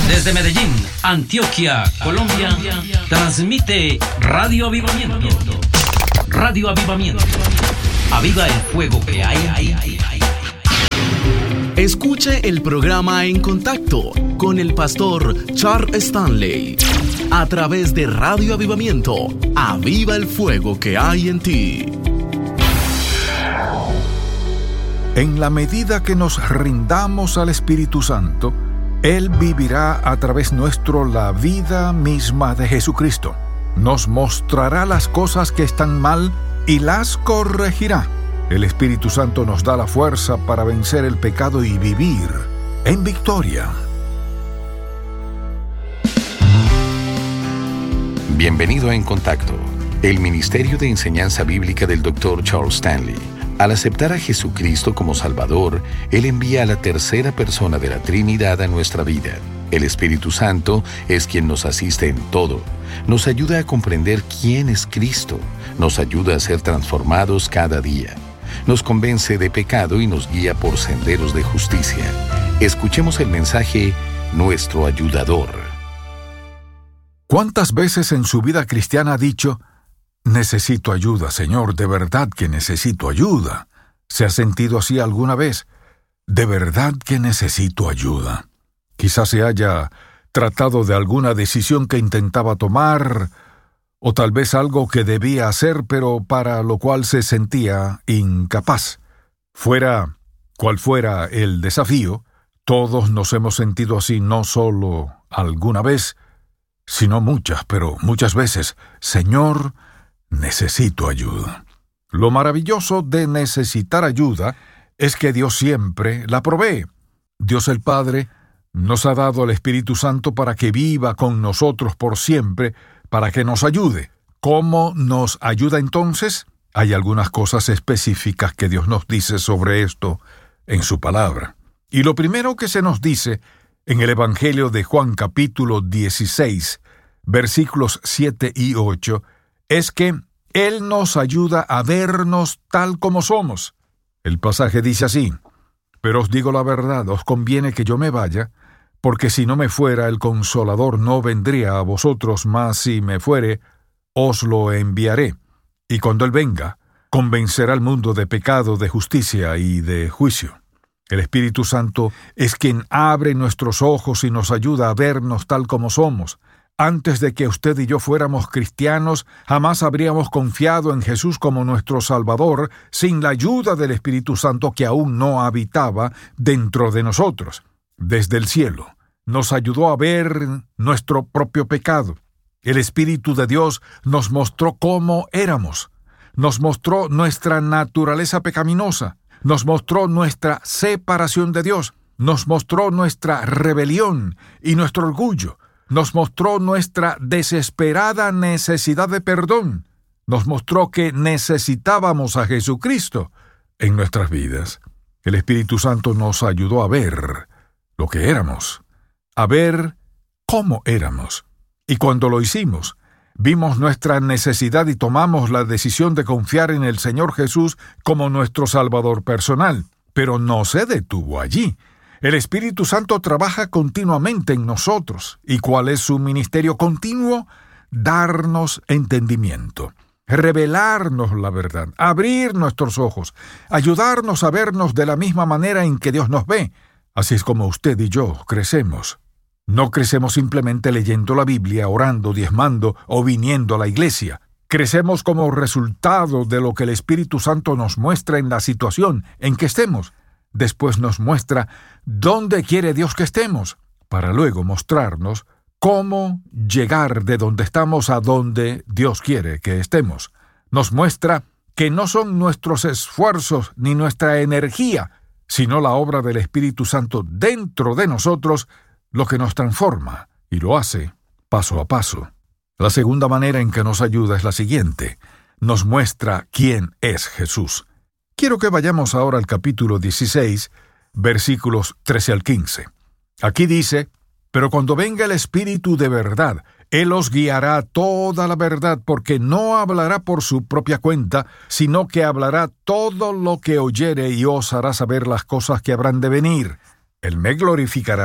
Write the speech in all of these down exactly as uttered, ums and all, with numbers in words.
Desde Medellín, Antioquia, Colombia, transmite Radio Avivamiento. Radio Avivamiento. Aviva el fuego que hay, hay, hay, hay. Escuche el programa En Contacto con el pastor Charles Stanley a través de Radio Avivamiento. Aviva el fuego que hay en ti. En la medida que nos rindamos al Espíritu Santo, Él vivirá a través nuestro la vida misma de Jesucristo. Nos mostrará las cosas que están mal y las corregirá. El Espíritu Santo nos da la fuerza para vencer el pecado y vivir en victoria. Bienvenido a En Contacto, el Ministerio de Enseñanza Bíblica del doctor Charles Stanley. Al aceptar a Jesucristo como Salvador, Él envía a la tercera persona de la Trinidad a nuestra vida. El Espíritu Santo es quien nos asiste en todo. Nos ayuda a comprender quién es Cristo. Nos ayuda a ser transformados cada día. Nos convence de pecado y nos guía por senderos de justicia. Escuchemos el mensaje Nuestro Ayudador. ¿Cuántas veces en su vida cristiana ha dicho: necesito ayuda, Señor, de verdad que necesito ayuda? ¿Se ha sentido así alguna vez? De verdad que necesito ayuda. Quizás se haya tratado de alguna decisión que intentaba tomar, o tal vez algo que debía hacer, pero para lo cual se sentía incapaz. Fuera cual fuera el desafío, todos nos hemos sentido así, no solo alguna vez, sino muchas, pero muchas veces. Señor, necesito ayuda. Lo maravilloso de necesitar ayuda es que Dios siempre la provee. Dios el Padre nos ha dado el Espíritu Santo para que viva con nosotros por siempre, para que nos ayude. ¿Cómo nos ayuda entonces? Hay algunas cosas específicas que Dios nos dice sobre esto en su palabra. Y lo primero que se nos dice en el Evangelio de Juan capítulo dieciséis, versículos siete y ocho, es que Él nos ayuda a vernos tal como somos. El pasaje dice así: pero os digo la verdad, os conviene que yo me vaya, porque si no me fuera, el Consolador no vendría a vosotros, mas si me fuere, os lo enviaré. Y cuando Él venga, convencerá al mundo de pecado, de justicia y de juicio. El Espíritu Santo es quien abre nuestros ojos y nos ayuda a vernos tal como somos. Antes de que usted y yo fuéramos cristianos, jamás habríamos confiado en Jesús como nuestro Salvador sin la ayuda del Espíritu Santo que aún no habitaba dentro de nosotros. Desde el cielo, nos ayudó a ver nuestro propio pecado. El Espíritu de Dios nos mostró cómo éramos. Nos mostró nuestra naturaleza pecaminosa. Nos mostró nuestra separación de Dios. Nos mostró nuestra rebelión y nuestro orgullo. Nos mostró nuestra desesperada necesidad de perdón. Nos mostró que necesitábamos a Jesucristo en nuestras vidas. El Espíritu Santo nos ayudó a ver lo que éramos, a ver cómo éramos. Y cuando lo hicimos, vimos nuestra necesidad y tomamos la decisión de confiar en el Señor Jesús como nuestro Salvador personal. Pero no se detuvo allí. El Espíritu Santo trabaja continuamente en nosotros. ¿Y cuál es su ministerio continuo? Darnos entendimiento, revelarnos la verdad, abrir nuestros ojos, ayudarnos a vernos de la misma manera en que Dios nos ve. Así es como usted y yo crecemos. No crecemos simplemente leyendo la Biblia, orando, diezmando o viniendo a la iglesia. Crecemos como resultado de lo que el Espíritu Santo nos muestra en la situación en que estemos. Después nos muestra dónde quiere Dios que estemos, para luego mostrarnos cómo llegar de donde estamos a donde Dios quiere que estemos. Nos muestra que no son nuestros esfuerzos ni nuestra energía, sino la obra del Espíritu Santo dentro de nosotros lo que nos transforma, y lo hace paso a paso. La segunda manera en que nos ayuda es la siguiente: nos muestra quién es Jesús. Quiero que vayamos ahora al capítulo dieciséis, versículos trece al quince. Aquí dice: pero cuando venga el Espíritu de verdad, Él os guiará a toda la verdad, porque no hablará por su propia cuenta, sino que hablará todo lo que oyere y os hará saber las cosas que habrán de venir. Él me glorificará,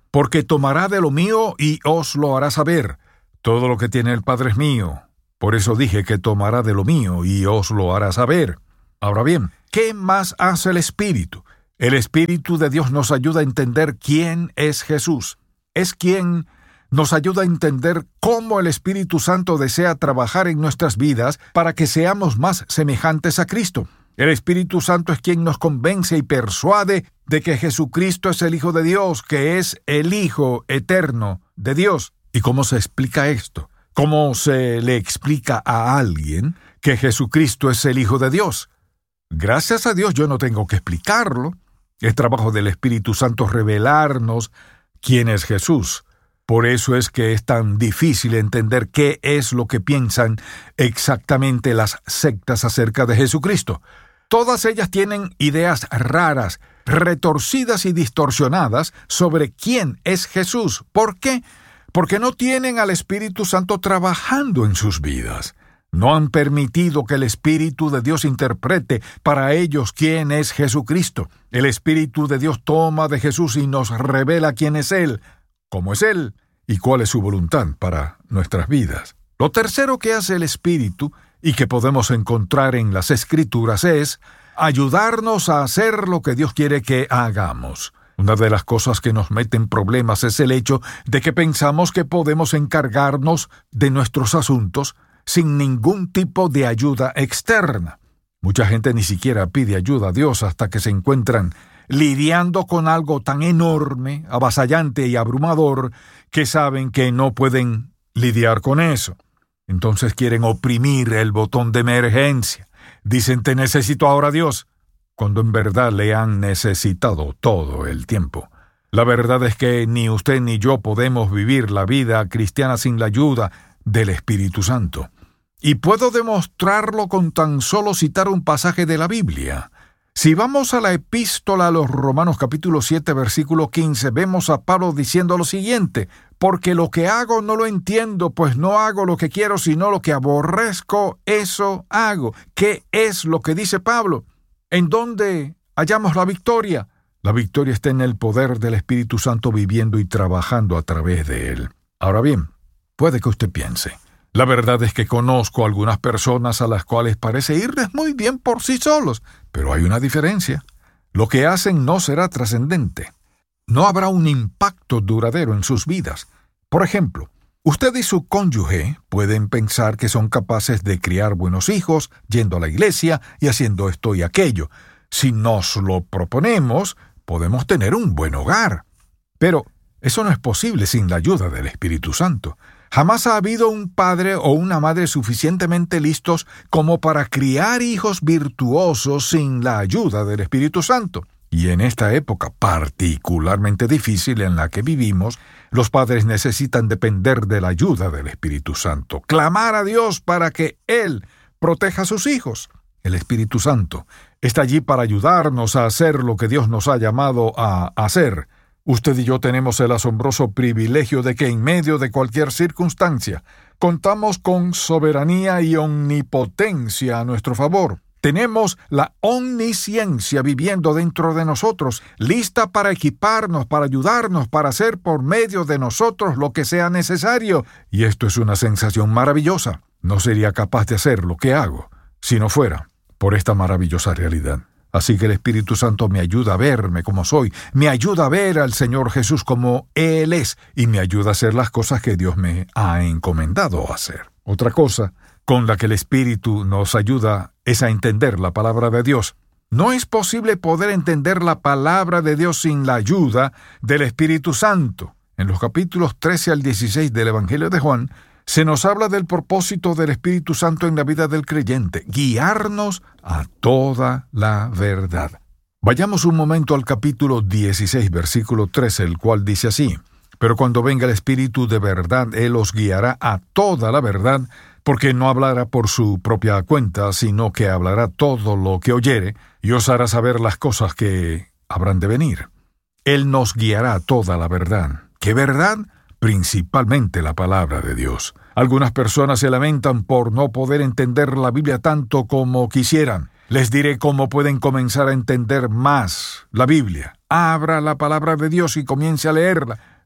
porque tomará de lo mío y os lo hará saber. Todo lo que tiene el Padre es mío. Por eso dije que tomará de lo mío y os lo hará saber. Ahora bien, ¿qué más hace el Espíritu? El Espíritu de Dios nos ayuda a entender quién es Jesús. Es quien nos ayuda a entender cómo el Espíritu Santo desea trabajar en nuestras vidas para que seamos más semejantes a Cristo. El Espíritu Santo es quien nos convence y persuade de que Jesucristo es el Hijo de Dios, que es el Hijo eterno de Dios. ¿Y cómo se explica esto? ¿Cómo se le explica a alguien que Jesucristo es el Hijo de Dios? Gracias a Dios yo no tengo que explicarlo. Es trabajo del Espíritu Santo revelarnos quién es Jesús. Por eso es que es tan difícil entender qué es lo que piensan exactamente las sectas acerca de Jesucristo. Todas ellas tienen ideas raras, retorcidas y distorsionadas sobre quién es Jesús. ¿Por qué? Porque no tienen al Espíritu Santo trabajando en sus vidas. No han permitido que el Espíritu de Dios interprete para ellos quién es Jesucristo. El Espíritu de Dios toma de Jesús y nos revela quién es Él, cómo es Él y cuál es su voluntad para nuestras vidas. Lo tercero que hace el Espíritu y que podemos encontrar en las Escrituras es ayudarnos a hacer lo que Dios quiere que hagamos. Una de las cosas que nos meten problemas es el hecho de que pensamos que podemos encargarnos de nuestros asuntos sin ningún tipo de ayuda externa. Mucha gente ni siquiera pide ayuda a Dios hasta que se encuentran lidiando con algo tan enorme, avasallante y abrumador que saben que no pueden lidiar con eso. Entonces quieren oprimir el botón de emergencia. Dicen, te necesito ahora, Dios, cuando en verdad le han necesitado todo el tiempo. La verdad es que ni usted ni yo podemos vivir la vida cristiana sin la ayuda del Espíritu Santo. Y puedo demostrarlo con tan solo citar un pasaje de la Biblia. Si vamos a la epístola a los Romanos capítulo siete, versículo quince, vemos a Pablo diciendo lo siguiente: porque lo que hago no lo entiendo, pues no hago lo que quiero, sino lo que aborrezco, eso hago. ¿Qué es lo que dice Pablo? ¿En dónde hallamos la victoria? La victoria está en el poder del Espíritu Santo viviendo y trabajando a través de él. Ahora bien, puede que usted piense, la verdad es que conozco a algunas personas a las cuales parece irles muy bien por sí solos, pero hay una diferencia. Lo que hacen no será trascendente. No habrá un impacto duradero en sus vidas. Por ejemplo, usted y su cónyuge pueden pensar que son capaces de criar buenos hijos, yendo a la iglesia y haciendo esto y aquello. Si nos lo proponemos, podemos tener un buen hogar. Pero eso no es posible sin la ayuda del Espíritu Santo. Jamás ha habido un padre o una madre suficientemente listos como para criar hijos virtuosos sin la ayuda del Espíritu Santo. Y en esta época particularmente difícil en la que vivimos, los padres necesitan depender de la ayuda del Espíritu Santo, clamar a Dios para que Él proteja a sus hijos. El Espíritu Santo está allí para ayudarnos a hacer lo que Dios nos ha llamado a hacer. Usted y yo tenemos el asombroso privilegio de que en medio de cualquier circunstancia contamos con soberanía y omnipotencia a nuestro favor. Tenemos la omnisciencia viviendo dentro de nosotros, lista para equiparnos, para ayudarnos, para hacer por medio de nosotros lo que sea necesario. Y esto es una sensación maravillosa. No sería capaz de hacer lo que hago si no fuera por esta maravillosa realidad. Así que el Espíritu Santo me ayuda a verme como soy, me ayuda a ver al Señor Jesús como Él es, y me ayuda a hacer las cosas que Dios me ha encomendado a hacer. Otra cosa con la que el Espíritu nos ayuda es a entender la palabra de Dios. No es posible poder entender la palabra de Dios sin la ayuda del Espíritu Santo. En los capítulos trece al dieciséis del Evangelio de Juan, se nos habla del propósito del Espíritu Santo en la vida del creyente, guiarnos a toda la verdad. Vayamos un momento al capítulo dieciséis, versículo trece, el cual dice así: pero cuando venga el Espíritu de verdad, Él os guiará a toda la verdad, porque no hablará por su propia cuenta, sino que hablará todo lo que oyere, y os hará saber las cosas que habrán de venir. Él nos guiará a toda la verdad. ¿Qué verdad? Principalmente la palabra de Dios. Algunas personas se lamentan por no poder entender la Biblia tanto como quisieran. Les diré cómo pueden comenzar a entender más la Biblia. Abra la palabra de Dios y comience a leerla.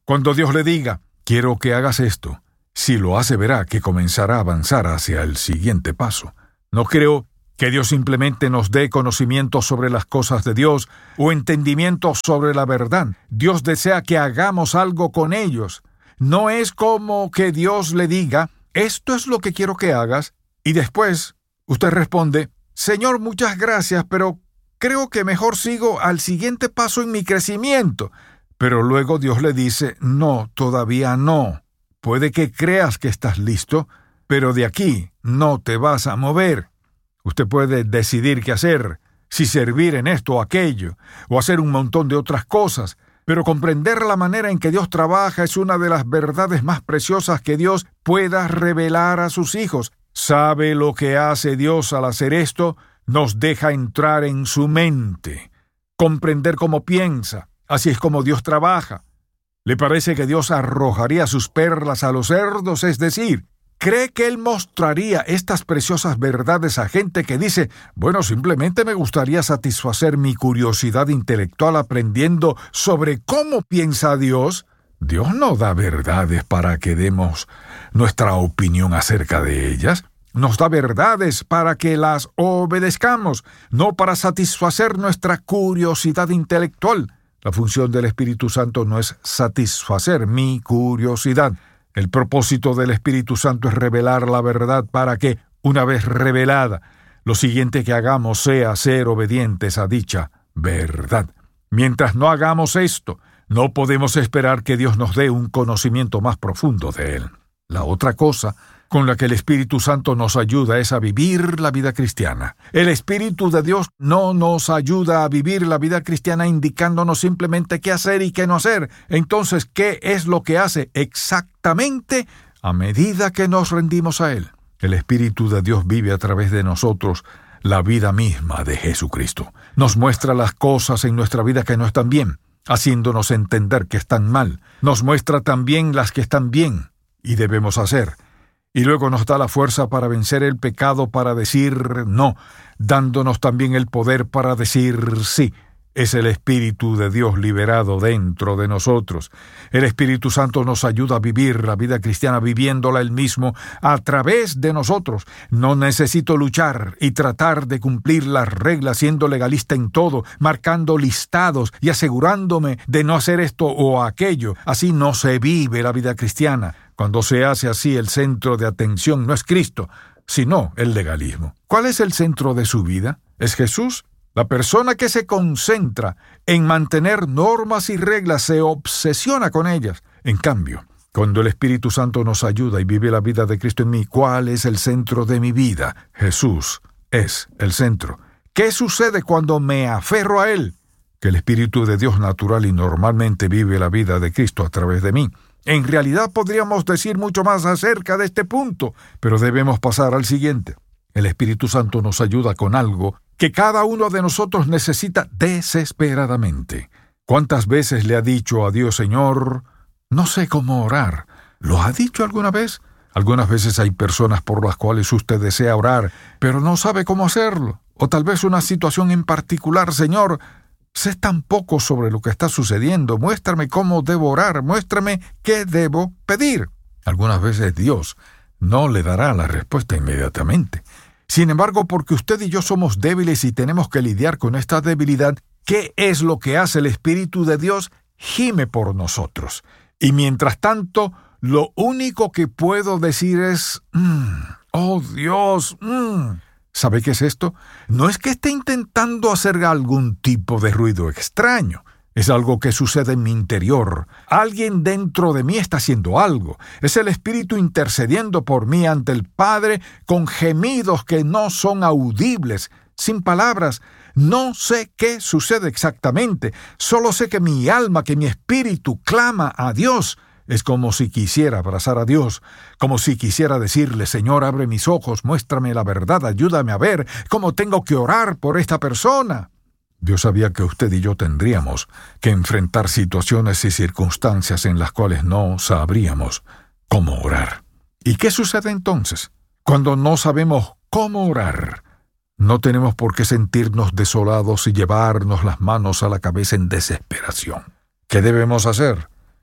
Cuando Dios le diga, quiero que hagas esto, si lo hace verá que comenzará a avanzar hacia el siguiente paso. No creo que Dios simplemente nos dé conocimiento sobre las cosas de Dios o entendimiento sobre la verdad. Dios desea que hagamos algo con ellos. No es como que Dios le diga, esto es lo que quiero que hagas, y después usted responde, Señor, muchas gracias, pero creo que mejor sigo al siguiente paso en mi crecimiento. Pero luego Dios le dice, no, todavía no. Puede que creas que estás listo, pero de aquí no te vas a mover. Usted puede decidir qué hacer, si servir en esto o aquello, o hacer un montón de otras cosas, pero comprender la manera en que Dios trabaja es una de las verdades más preciosas que Dios pueda revelar a sus hijos. ¿Sabe lo que hace Dios al hacer esto? Nos deja entrar en su mente, comprender cómo piensa. Así es como Dios trabaja. ¿Le parece que Dios arrojaría sus perlas a los cerdos? Es decir, ¿cree que Él mostraría estas preciosas verdades a gente que dice, bueno, simplemente me gustaría satisfacer mi curiosidad intelectual aprendiendo sobre cómo piensa Dios? Dios no da verdades para que demos nuestra opinión acerca de ellas. Nos da verdades para que las obedezcamos, no para satisfacer nuestra curiosidad intelectual. La función del Espíritu Santo no es satisfacer mi curiosidad. El propósito del Espíritu Santo es revelar la verdad para que, una vez revelada, lo siguiente que hagamos sea ser obedientes a dicha verdad. Mientras no hagamos esto, no podemos esperar que Dios nos dé un conocimiento más profundo de Él. La otra cosa con la que el Espíritu Santo nos ayuda es a vivir la vida cristiana. El Espíritu de Dios no nos ayuda a vivir la vida cristiana indicándonos simplemente qué hacer y qué no hacer. Entonces, ¿qué es lo que hace exactamente a medida que nos rendimos a Él? El Espíritu de Dios vive a través de nosotros la vida misma de Jesucristo. Nos muestra las cosas en nuestra vida que no están bien, haciéndonos entender que están mal. Nos muestra también las que están bien y debemos hacer. Y luego nos da la fuerza para vencer el pecado, para decir no, dándonos también el poder para decir sí. Es el Espíritu de Dios liberado dentro de nosotros. El Espíritu Santo nos ayuda a vivir la vida cristiana viviéndola Él mismo a través de nosotros. No necesito luchar y tratar de cumplir las reglas siendo legalista en todo, marcando listados y asegurándome de no hacer esto o aquello. Así no se vive la vida cristiana. Cuando se hace así, el centro de atención no es Cristo, sino el legalismo. ¿Cuál es el centro de su vida? ¿Es Jesús? La persona que se concentra en mantener normas y reglas se obsesiona con ellas. En cambio, cuando el Espíritu Santo nos ayuda y vive la vida de Cristo en mí, ¿cuál es el centro de mi vida? Jesús es el centro. ¿Qué sucede cuando me aferro a Él? Que el Espíritu de Dios natural y normalmente vive la vida de Cristo a través de mí. En realidad podríamos decir mucho más acerca de este punto, pero debemos pasar al siguiente. El Espíritu Santo nos ayuda con algo que cada uno de nosotros necesita desesperadamente. ¿Cuántas veces le ha dicho a Dios, Señor, no sé cómo orar? ¿Lo ha dicho alguna vez? Algunas veces hay personas por las cuales usted desea orar, pero no sabe cómo hacerlo. O tal vez una situación en particular, Señor, sé tan poco sobre lo que está sucediendo. Muéstrame cómo debo orar. Muéstrame qué debo pedir. Algunas veces Dios no le dará la respuesta inmediatamente. Sin embargo, porque usted y yo somos débiles y tenemos que lidiar con esta debilidad, ¿qué es lo que hace el Espíritu de Dios? Gime por nosotros. Y mientras tanto, lo único que puedo decir es, mm, oh Dios, mm. ¿Sabe qué es esto? No es que esté intentando hacer algún tipo de ruido extraño. Es algo que sucede en mi interior. Alguien dentro de mí está haciendo algo. Es el Espíritu intercediendo por mí ante el Padre con gemidos que no son audibles, sin palabras. No sé qué sucede exactamente. Solo sé que mi alma, que mi espíritu clama a Dios. Es como si quisiera abrazar a Dios, como si quisiera decirle, Señor, abre mis ojos, muéstrame la verdad, ayúdame a ver cómo tengo que orar por esta persona. Dios sabía que usted y yo tendríamos que enfrentar situaciones y circunstancias en las cuales no sabríamos cómo orar. ¿Y qué sucede entonces? Cuando no sabemos cómo orar, no tenemos por qué sentirnos desolados y llevarnos las manos a la cabeza en desesperación. ¿Qué debemos hacer?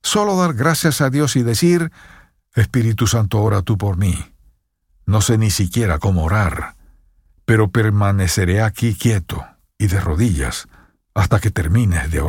Solo dar gracias a Dios y decir: Espíritu Santo, ora tú por mí. No sé ni siquiera cómo orar, pero permaneceré aquí quieto y de rodillas hasta que termines de orar.